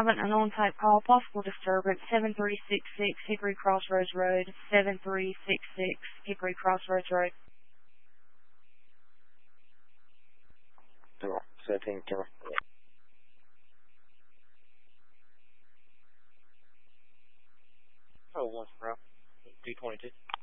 5 an unknown type call, possible disturbance, 7366 Hickory Crossroads Road, 7366 Hickory Crossroads Road. 17, Killer. Oh, 1, bro. 222.